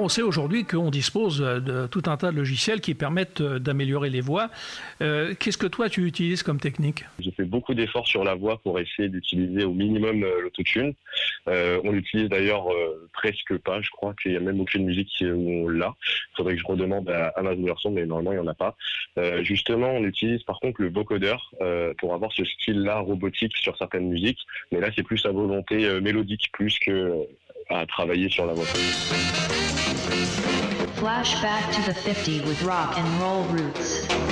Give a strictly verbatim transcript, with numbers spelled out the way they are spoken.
on sait aujourd'hui qu'on dispose de tout un tas de logiciels qui permettent d'améliorer les voix. Euh, qu'est-ce que toi, tu utilises comme technique? J'ai fait beaucoup d'efforts sur la voix pour essayer d'utiliser au minimum euh, l'autotune. Euh, on l'utilise d'ailleurs euh, presque pas, je crois qu'il n'y a même aucune musique où on l'a. Il faudrait que je redemande à, à ma version, mais normalement il n'y en a pas. Euh, justement, on utilise par contre le vocoder euh, pour avoir ce style-là robotique sur certaines musiques, mais là c'est plus à volonté euh, mélodique plus que euh, à travailler sur la voix. Flashback to the fifties with rock and roll roots.